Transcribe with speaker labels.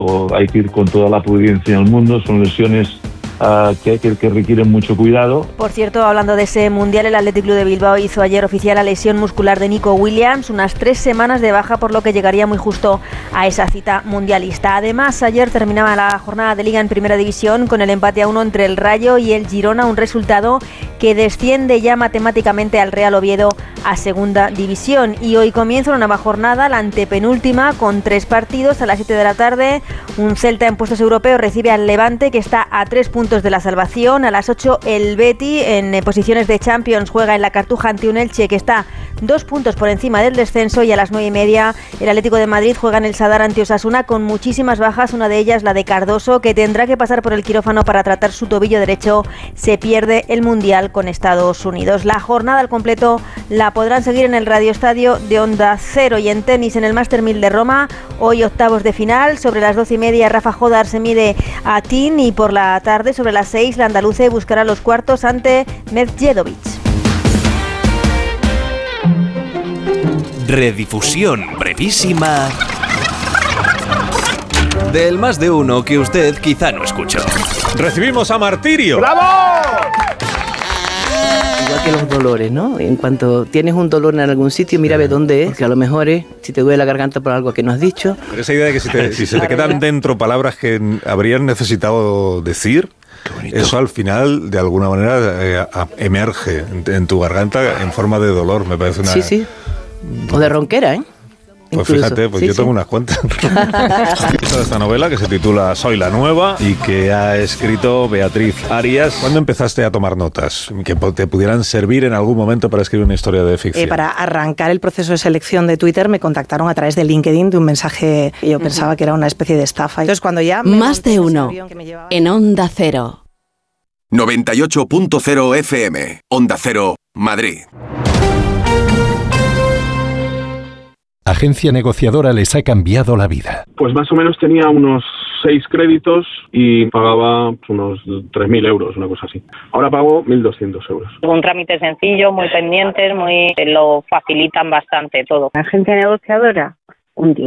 Speaker 1: hay que ir con toda la prudencia del mundo, son lesiones que requieren mucho cuidado.
Speaker 2: Por cierto, hablando de ese Mundial, el Athletic Club de Bilbao hizo ayer oficial la lesión muscular de Nico Williams, unas 3 semanas de baja, por lo que llegaría muy justo a esa cita mundialista. Además, ayer terminaba la jornada de Liga en Primera División con el empate a 1 entre el Rayo y el Girona, un resultado que desciende ya matemáticamente al Real Oviedo a Segunda División. Y hoy comienza una nueva jornada, la antepenúltima, con 3 partidos. A las 7 de la tarde, un Celta en puestos europeos recibe al Levante, que está a 3 puntos de la salvación. A las 8 el Betis, en posiciones de Champions, juega en la Cartuja ante un Elche que está 2 puntos por encima del descenso, y a las 9:30 el Atlético de Madrid juega en el Sadar ante Osasuna con muchísimas bajas, una de ellas la de Cardoso, que tendrá que pasar por el quirófano para tratar su tobillo derecho. Se pierde el Mundial con Estados Unidos. La jornada al completo la podrán seguir en el Radio Estadio de Onda Cero. Y en tenis, en el Master 1000 de Roma, hoy octavos de final. Sobre las 12:30 Rafa Jodar se mide a Tin, y por la tarde, sobre las 6, la andaluce buscará los cuartos ante Medjedovic.
Speaker 3: Redifusión brevísima del Más de Uno que usted quizá no escuchó.
Speaker 4: Recibimos a Martirio.
Speaker 5: ¡Bravo!
Speaker 6: Igual que los dolores, ¿no? En cuanto tienes un dolor en algún sitio, mira a ver dónde es, que a lo mejor es, si te duele la garganta por algo que no has dicho.
Speaker 4: Pero esa idea de que si se te quedan dentro palabras que habrías necesitado decir, eso al final, de alguna manera, emerge en tu garganta en forma de dolor. Me parece una...
Speaker 6: Sí. O de ronquera, ¿eh?
Speaker 4: Pues
Speaker 6: Incluso.
Speaker 4: fíjate, pues sí, yo tengo unas cuantas. De esta novela que se titula Soy la Nueva y que ha escrito Beatriz Arias. ¿Cuándo empezaste a tomar notas que te pudieran servir en algún momento para escribir una historia de ficción?
Speaker 7: Para arrancar el proceso de selección de Twitter me contactaron a través de LinkedIn de un mensaje que yo pensaba que era una especie de estafa. Entonces cuando ya...
Speaker 8: Más de uno en Onda Cero.
Speaker 3: 98.0 FM, Onda Cero, Madrid.
Speaker 9: Agencia negociadora les ha cambiado la vida.
Speaker 10: Pues más o menos tenía unos 6 créditos y pagaba unos 3.000 euros, una cosa así. Ahora pago 1.200 euros.
Speaker 11: Un trámite sencillo, muy pendientes, lo facilitan bastante todo.
Speaker 12: Agencia negociadora, un 10.